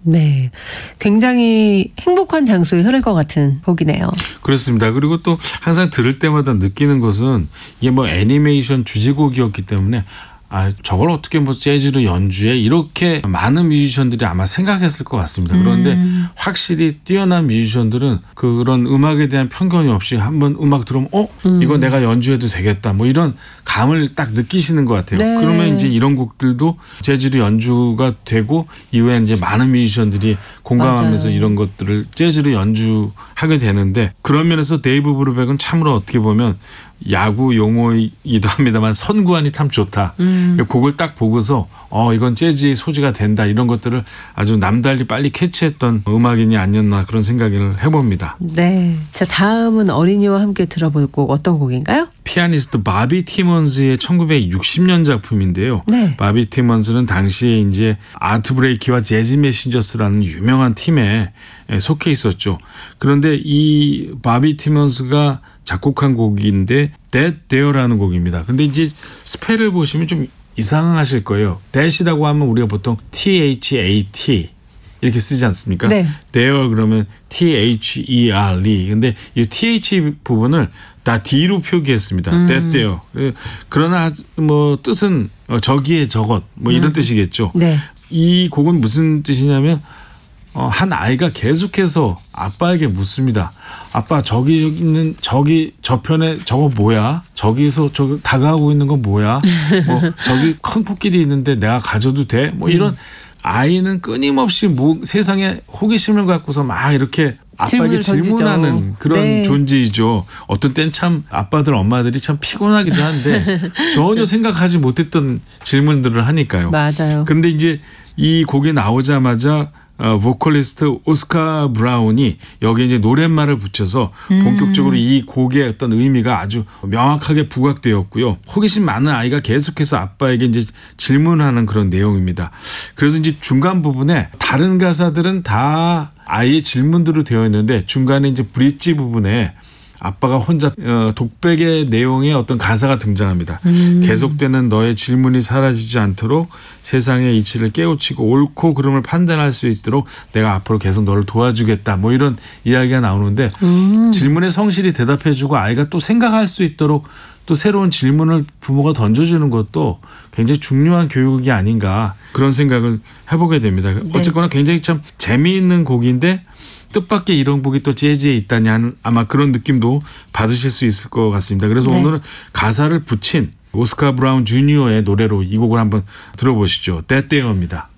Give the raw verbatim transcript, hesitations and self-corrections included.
네, 굉장히 행복한 장소에 흐를 것 같은 곡이네요. 그렇습니다. 그리고 또 항상 들을 때마다 느끼는 것은 이게 뭐 애니메이션 주제곡이었기 때문에 아, 저걸 어떻게 뭐 재즈로 연주해? 이렇게 많은 뮤지션들이 아마 생각했을 것 같습니다. 그런데 음. 확실히 뛰어난 뮤지션들은 그런 음악에 대한 편견이 없이 한번 음악 들으면 어? 음. 이거 내가 연주해도 되겠다. 뭐 이런 감을 딱 느끼시는 것 같아요. 네. 그러면 이제 이런 곡들도 재즈로 연주가 되고 이후에 이제 많은 뮤지션들이 공감하면서 맞아요. 이런 것들을 재즈로 연주하게 되는데 그런 면에서 데이브 브루백은 참으로 어떻게 보면 야구 용어이기도 합니다만 선구안이 참 좋다. 음. 곡을 딱 보고서 어 이건 재즈의 소지가 된다. 이런 것들을 아주 남달리 빨리 캐치했던 음악인이 아니었나 그런 생각을 해봅니다. 네, 자 다음은 어린이와 함께 들어볼 곡 어떤 곡인가요? 피아니스트 바비 티먼즈의 천구백육십 년 작품인데요. 네. 바비 티먼즈는 당시에 이제 아트 브레이키와 재즈 메신저스라는 유명한 팀에 속해 있었죠. 그런데 이 바비 티먼즈가 작곡한 곡인데 That There라는 곡입니다. 근데 이제 스펠을 보시면 좀 이상하실 거예요. That이라고 하면 우리가 보통 티 에이치 에이 티 이렇게 쓰지 않습니까? 네. There 그러면 티 에이치 이 알 이. 근데 이 티 에이치 부분을 다 D로 표기했습니다. 음. That There. 그러나 뭐 뜻은 저기에 저것 뭐 이런 음. 뜻이겠죠. 네. 이 곡은 무슨 뜻이냐면 어, 한 아이가 계속해서 아빠에게 묻습니다. 아빠 저기 저기 있는 저기 저편에 저거 뭐야? 저기서 저기 다가오고 있는 건 뭐야? 뭐 저기 큰 코끼리 있는데 내가 가져도 돼? 뭐 이런 음. 아이는 끊임없이 뭐 세상에 호기심을 갖고서 막 이렇게 아빠에게 질문하는 던지죠. 그런 네. 존재이죠. 어떤 땐 참 아빠들 엄마들이 참 피곤하기도 한데 전혀 생각하지 못했던 질문들을 하니까요. 맞아요. 그런데 이제 이 곡이 나오자마자 어, 보컬리스트 오스카 브라운이 여기에 이제 노랫말을 붙여서 음. 본격적으로 이 곡의 어떤 의미가 아주 명확하게 부각되었고요. 호기심 많은 아이가 계속해서 아빠에게 이제 질문하는 그런 내용입니다. 그래서 이제 중간 부분에 다른 가사들은 다 아이의 질문대로 되어 있는데 중간에 이제 브릿지 부분에 아빠가 혼자 독백의 내용의 어떤 가사가 등장합니다. 음. 계속되는 너의 질문이 사라지지 않도록 세상의 이치를 깨우치고 옳고 그름을 판단할 수 있도록 내가 앞으로 계속 너를 도와주겠다. 뭐 이런 이야기가 나오는데 음. 질문에 성실히 대답해주고 아이가 또 생각할 수 있도록 또 새로운 질문을 부모가 던져주는 것도 굉장히 중요한 교육이 아닌가 그런 생각을 해보게 됩니다. 네. 어쨌거나 굉장히 참 재미있는 곡인데 뜻밖의 이런 곡이 또 재즈에 있다니 하는 아마 그런 느낌도 받으실 수 있을 것 같습니다. 그래서 네. 오늘은 가사를 붙인 오스카 브라운 주니어의 노래로 이 곡을 한번 들어보시죠. That There입니다.